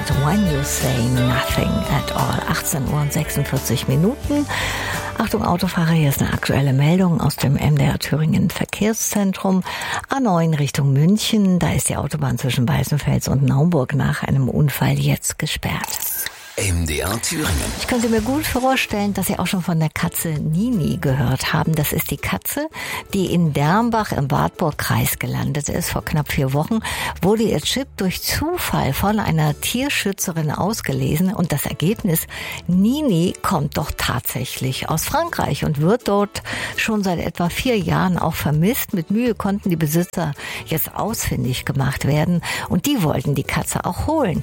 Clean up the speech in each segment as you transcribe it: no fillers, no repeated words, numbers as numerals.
When You Say Nothing at All. 18:46 Uhr. Achtung Autofahrer, hier ist eine aktuelle Meldung aus dem MDR Thüringen Verkehrszentrum. A9 Richtung München, da ist die Autobahn zwischen Weißenfels und Naumburg nach einem Unfall jetzt gesperrt. MDR Thüringen. Ich könnte mir gut vorstellen, dass Sie auch schon von der Katze Nini gehört haben. Das ist die Katze, die in Dermbach im Wartburg-Kreis gelandet ist. Vor knapp 4 Wochen wurde ihr Chip durch Zufall von einer Tierschützerin ausgelesen. Und das Ergebnis, Nini kommt doch tatsächlich aus Frankreich und wird dort schon seit etwa 4 Jahren auch vermisst. Mit Mühe konnten die Besitzer jetzt ausfindig gemacht werden. Und die wollten die Katze auch holen.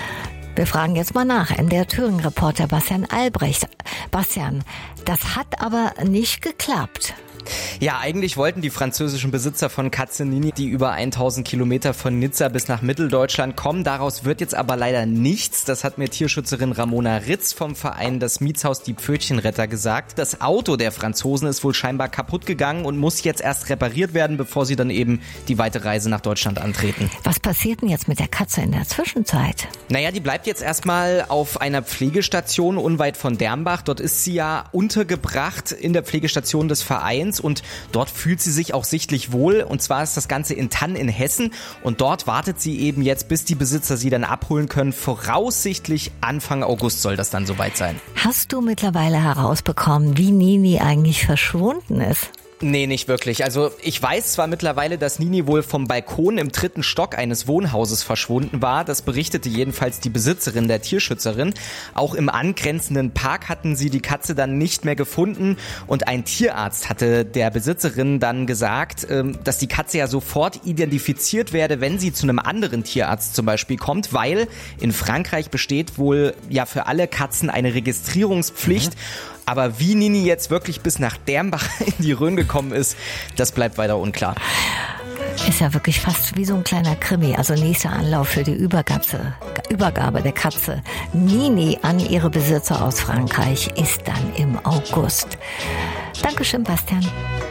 Wir fragen jetzt mal nach. MDR Thüringen-Reporter Bastian Albrecht. Bastian, das hat aber nicht geklappt. Ja, eigentlich wollten die französischen Besitzer von Katze Nini, die über 1000 Kilometer von Nizza bis nach Mitteldeutschland kommen. Daraus wird jetzt aber leider nichts. Das hat mir Tierschützerin Ramona Ritz vom Verein Das Mietshaus Die Pfötchenretter gesagt. Das Auto der Franzosen ist wohl scheinbar kaputt gegangen und muss jetzt erst repariert werden, bevor sie dann eben die weite Reise nach Deutschland antreten. Was passiert denn jetzt mit der Katze in der Zwischenzeit? Naja, die bleibt jetzt erstmal auf einer Pflegestation unweit von Dermbach. Dort ist sie ja untergebracht in der Pflegestation des Vereins. Und dort fühlt sie sich auch sichtlich wohl. Und zwar ist das Ganze in Thann in Hessen. Und dort wartet sie eben jetzt, bis die Besitzer sie dann abholen können. Voraussichtlich Anfang August soll das dann soweit sein. Hast du mittlerweile herausbekommen, wie Nini eigentlich verschwunden ist? Nee, nicht wirklich. Also ich weiß zwar mittlerweile, dass Nini wohl vom Balkon im 3. Stock eines Wohnhauses verschwunden war. Das berichtete jedenfalls die Besitzerin, der Tierschützerin. Auch im angrenzenden Park hatten sie die Katze dann nicht mehr gefunden. Und ein Tierarzt hatte der Besitzerin dann gesagt, dass die Katze ja sofort identifiziert werde, wenn sie zu einem anderen Tierarzt zum Beispiel kommt, weil in Frankreich besteht wohl ja für alle Katzen eine Registrierungspflicht. Aber wie Nini jetzt wirklich bis nach Dermbach in die Rhön gekommen ist, das bleibt weiter unklar. Ist ja wirklich fast wie so ein kleiner Krimi. Also nächster Anlauf für die Übergabe der Katze Nini an ihre Besitzer aus Frankreich ist dann im August. Dankeschön, Bastian.